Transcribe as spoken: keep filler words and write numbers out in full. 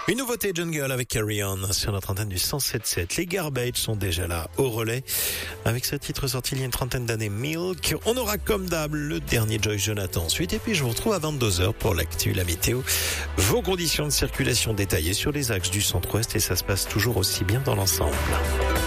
Une nouveauté Jungle avec Carry On sur notre antenne du cent sept sept. Les Garbage sont déjà là au relais avec ce titre sorti il y a une trentaine d'années, Milk. On aura comme d'hab le dernier Joyce Jonathan ensuite et puis je vous retrouve à vingt-deux heures pour l'actu, la météo, vos conditions de circulation détaillées sur les axes du centre-ouest et ça se passe toujours aussi bien dans l'ensemble.